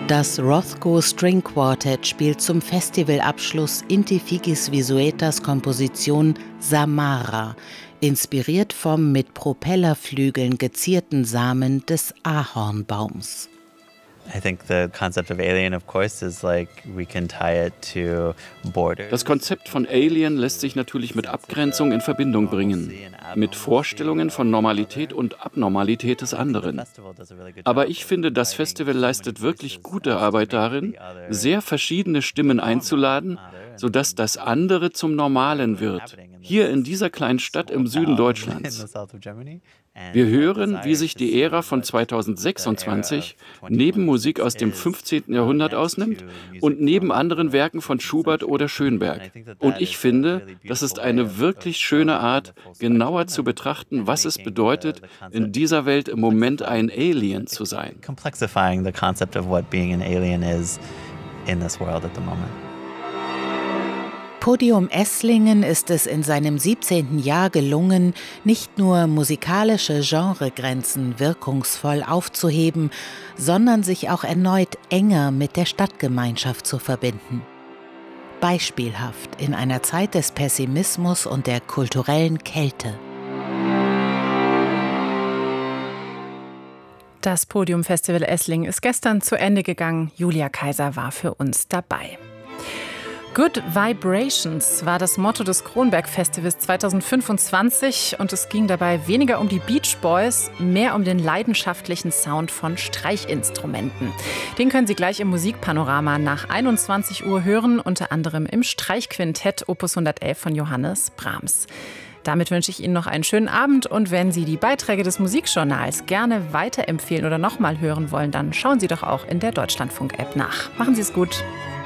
Das Rothko String Quartet spielt zum Festivalabschluss Inti Ficis Visuetas Komposition Samara, inspiriert vom mit Propellerflügeln gezierten Samen des Ahornbaums. Das Konzept von Alien lässt sich natürlich mit Abgrenzung in Verbindung bringen, mit Vorstellungen von Normalität und Abnormalität des anderen. Aber ich finde, das Festival leistet wirklich gute Arbeit darin, sehr verschiedene Stimmen einzuladen, sodass das andere zum Normalen wird, hier in dieser kleinen Stadt im Süden Deutschlands. Wir hören, wie sich die Ära von 2026 neben Musik aus dem 15. Jahrhundert ausnimmt und neben anderen Werken von Schubert oder Schönberg. Und ich finde, das ist eine wirklich schöne Art, genauer zu betrachten, was es bedeutet, in dieser Welt im Moment ein Alien zu sein. Complexifying the concept of what being an alien is in this world at the moment. Podium Esslingen ist es in seinem 17. Jahr gelungen, nicht nur musikalische Genregrenzen wirkungsvoll aufzuheben, sondern sich auch erneut enger mit der Stadtgemeinschaft zu verbinden. Beispielhaft in einer Zeit des Pessimismus und der kulturellen Kälte. Das Podium-Festival Esslingen ist gestern zu Ende gegangen. Julia Kaiser war für uns dabei. Good Vibrations war das Motto des Kronberg-Festivals 2025 und es ging dabei weniger um die Beach Boys, mehr um den leidenschaftlichen Sound von Streichinstrumenten. Den können Sie gleich im Musikpanorama nach 21 Uhr hören, unter anderem im Streichquintett Opus 111 von Johannes Brahms. Damit wünsche ich Ihnen noch einen schönen Abend und wenn Sie die Beiträge des Musikjournals gerne weiterempfehlen oder nochmal hören wollen, dann schauen Sie doch auch in der Deutschlandfunk-App nach. Machen Sie es gut.